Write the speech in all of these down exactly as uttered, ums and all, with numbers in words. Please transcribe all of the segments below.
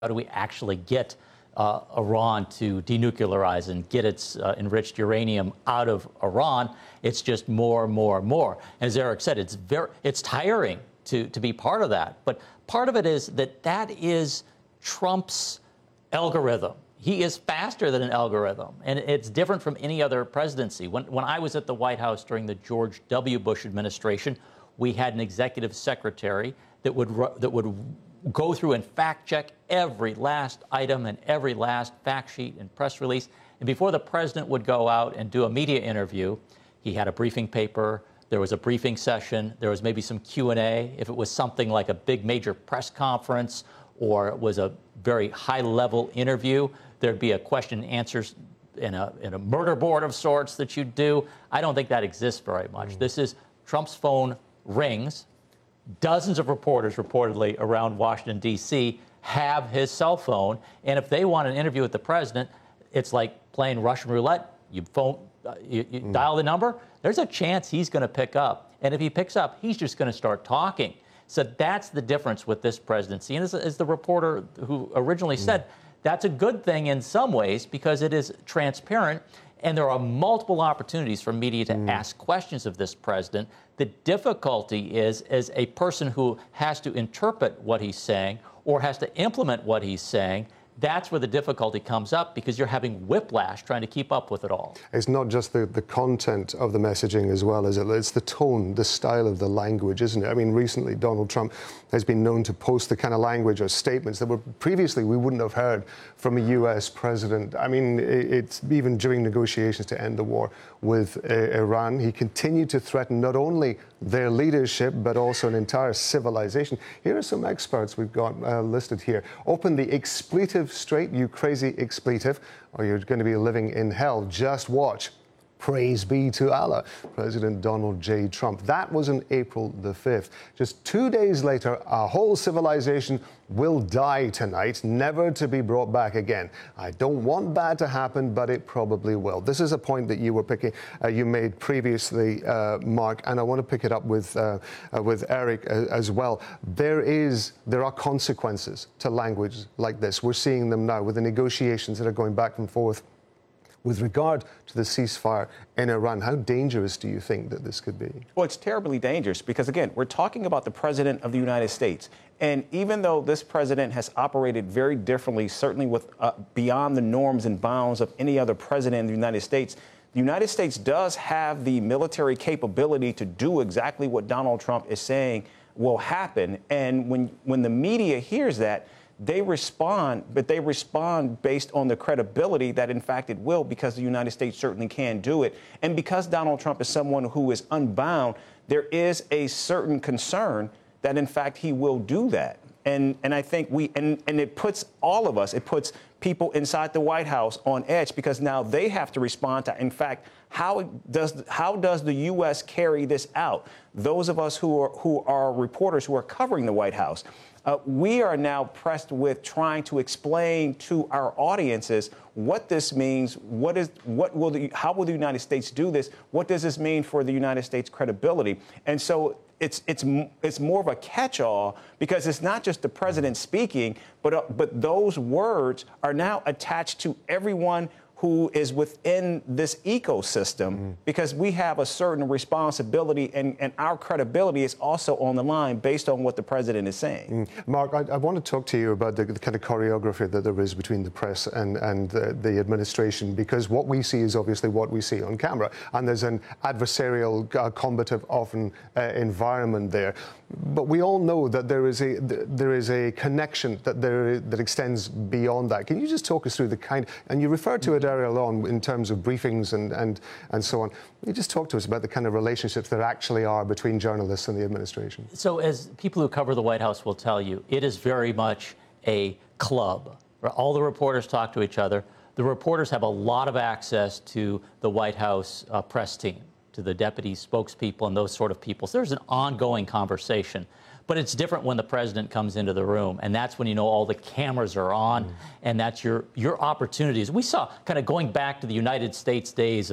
How do we actually get uh, Iran to denuclearize and get its uh, enriched uranium out of Iran? It's just more and more and more. And as Eric said, it's very, it's tiring to, to be part of that. But part of it is that that is Trump's algorithm. He is faster than an algorithm, and it's different from any other presidency. When, when I was at the White House during the George W. Bush administration, we had an executive secretary that would that would go through and fact check every last item and every last fact sheet and press release. And before the president would go out and do a media interview, he had a briefing paper. There was a briefing session. There was maybe some Q and A. If it was something like a big major press conference or it was a very high-level interview, there'd be a question and answers in a, in a murder board of sorts that you'd do. I don't think that exists very much. Mm. This is Trump's phone rings. Dozens of reporters reportedly around Washington, D C have his cell phone. And if they want an interview with the president, it's like playing Russian roulette. You phone, uh, you, you mm. dial the number. There's a chance he's going to pick up. And if he picks up, he's just going to start talking. So that's the difference with this presidency. And as, as the reporter who originally mm. said, that's a good thing in some ways because it is transparent. And there are multiple opportunities for media to mm. ask questions of this president. The difficulty is, as a person who has to interpret what he's saying or has to implement what he's saying, that's where the difficulty comes up because you're having whiplash trying to keep up with it all. It's not just the, the content of the messaging as well, is it? It's the tone, the style of the language, isn't it? I mean, recently Donald Trump has been known to post the kind of language or statements that were previously we wouldn't have heard from a U S president. I mean, it's even during negotiations to end the war with uh, Iran, he continued to threaten not only their leadership, but also an entire civilization. Here are some experts we've got uh, listed here. Open the expletive straight, you crazy expletive, or you're going to be living in hell. Just watch. Praise be to Allah. President Donald J. Trump. That was on April the fifth. Just two days later, our whole civilization will die tonight, never to be brought back again. I don't want that to happen, but it probably will. This is a point that you were picking, uh, you made previously, uh, Mark, and I want to pick it up with uh, uh, with Eric uh, as well. There is, there are consequences to language like this. We're seeing them now with the negotiations that are going back and forth. With regard to the ceasefire in Iran, how dangerous do you think that this could be? Well, it's terribly dangerous because, again, we're talking about the president of the United States. And even though this president has operated very differently, certainly with uh, beyond the norms and bounds of any other president in the United States, the United States does have the military capability to do exactly what Donald Trump is saying will happen. And when, when the media hears that, they respond, but they respond based on the credibility that, in fact, it will, because the United States certainly can do it. And because Donald Trump is someone who is unbound, there is a certain concern that, in fact, he will do that. And and I think we and, and it puts all of us, it puts people inside the White House on edge because now they have to respond to, in fact, how does how does the U S carry this out? Those of us who are who are reporters who are covering the White House. Uh, we are now pressed with trying to explain to our audiences what this means. What is what will the how will the United States do this? What does this mean for the United States credibility? And so it's it's it's more of a catch-all because it's not just the president speaking, but uh, but those words are now attached to everyone who is within this ecosystem, mm. because we have a certain responsibility and, and our credibility is also on the line based on what the president is saying. Mm. Mark, I, I want to talk to you about the, the kind of choreography that there is between the press and, and the, the administration, because what we see is obviously what we see on camera, and there's an adversarial, uh, combative, often uh, environment there. But we all know that there is a there is a connection that there that extends beyond that. Can you just talk us through the kind, and you referred to it earlier on in terms of briefings and, and, and so on. Can you just talk to us about the kind of relationships there actually are between journalists and the administration? So as people who cover the White House will tell you, it is very much a club. All the reporters talk to each other. The reporters have a lot of access to the White House uh, press team, to the deputy spokespeople and those sort of people. So there's an ongoing conversation. But it's different when the president comes into the room, and that's when you know all the cameras are on, mm. and that's your your opportunities. We saw kind of going back to the United States days of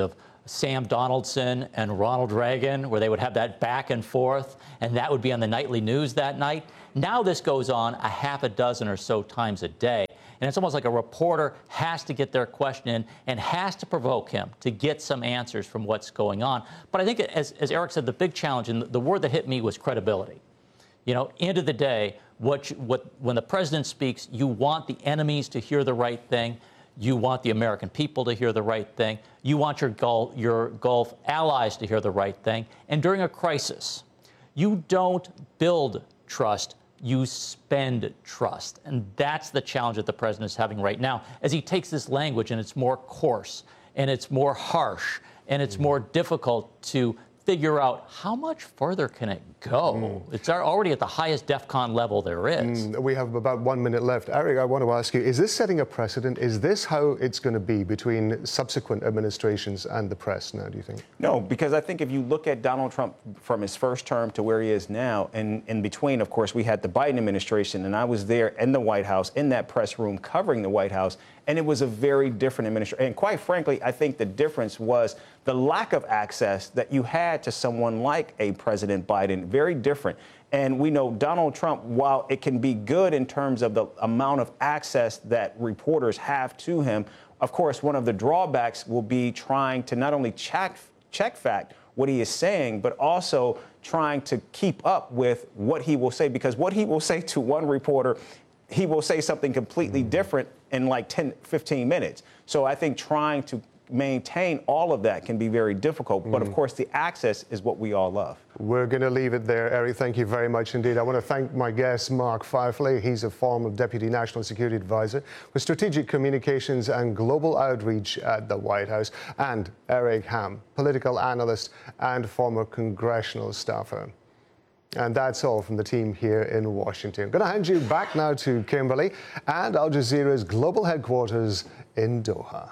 Sam Donaldson and Ronald Reagan, where they would have that back and forth, and that would be on the nightly news that night. Now this goes on a half a dozen or so times a day. And it's almost like a reporter has to get their question in and has to provoke him to get some answers from what's going on. But I think, as, as Eric said, the big challenge, and the word that hit me was credibility. You know, end of the day, what, you, what when the president speaks, you want the enemies to hear the right thing. You want the American people to hear the right thing. You want your Gulf, your Gulf allies to hear the right thing. And during a crisis, you don't build trust. You spend trust. And that's the challenge that the president is having right now as he takes this language and it's more coarse and it's more harsh and it's more difficult to figure out how much further can it go. Mm. It's already at the highest DEFCON level there is. Mm, we have about one minute left. Eric, I want to ask you, is this setting a precedent? Is this how it's going to be between subsequent administrations and the press now, do you think? No, because I think if you look at Donald Trump from his first term to where he is now, and in between, of course, we had the Biden administration, and I was there in the White House, in that press room covering the White House, and it was a very different administration. And quite frankly, I think the difference was the lack of access that you had to someone like a President Biden, very different. And we know Donald Trump, while it can be good in terms of the amount of access that reporters have to him, of course, one of the drawbacks will be trying to not only check, check fact what he is saying, but also trying to keep up with what he will say, because what he will say to one reporter, he will say something completely different in like ten, fifteen minutes. So I think trying to maintain all of that can be very difficult. Mm. But of course, the access is what we all love. We're going to leave it there. Eric, thank you very much indeed. I want to thank my guest, Mark Firefly. He's a former Deputy National Security Advisor with Strategic Communications and Global Outreach at the White House, and Eric Ham, political analyst and former congressional staffer. And that's all from the team here in Washington. I'm going to hand you back now to Kimberly and Al Jazeera's global headquarters in Doha.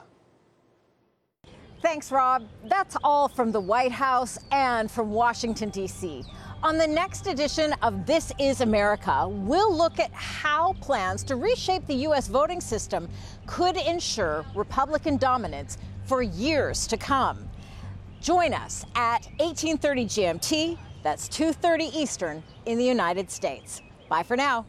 Thanks, Rob. That's all from the White House and from Washington, D C. On the next edition of This Is America, we'll look at how plans to reshape the U S voting system could ensure Republican dominance for years to come. Join us at eighteen thirty G M T. That's two thirty Eastern in the United States. Bye for now.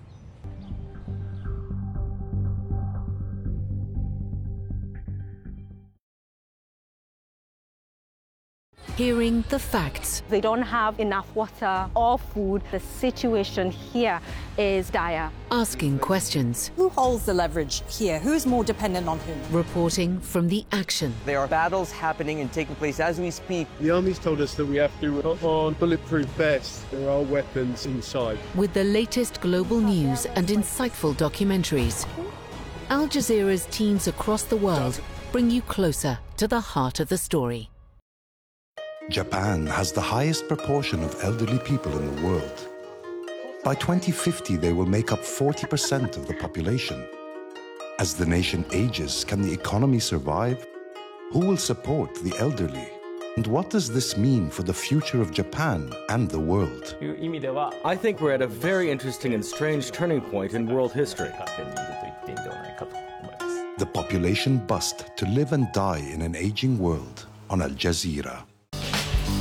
Hearing the facts. They don't have enough water or food. The situation here is dire. Asking questions. Who holds the leverage here? Who's more dependent on whom? Reporting from the action. There are battles happening and taking place as we speak. The Army's told us that we have to put on bulletproof vests. There are weapons inside. With the latest global news and insightful documentaries, Al Jazeera's teams across the world bring you closer to the heart of the story. Japan has the highest proportion of elderly people in the world. By twenty fifty, they will make up forty percent of the population. As the nation ages, can the economy survive? Who will support the elderly? And what does this mean for the future of Japan and the world? I think we're at a very interesting and strange turning point in world history. The population bust to live and die in an aging world on Al Jazeera.